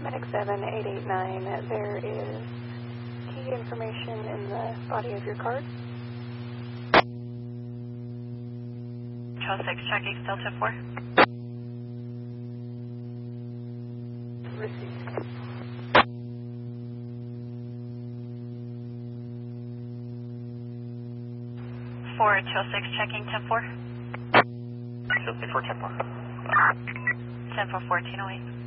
Medic 7889, there is key information in the body of your card. Charles 6, checking, still 10-4. Received. 4, Charles 6, checking, 10-4. Charles 6, 10-4. 10-4, 1408.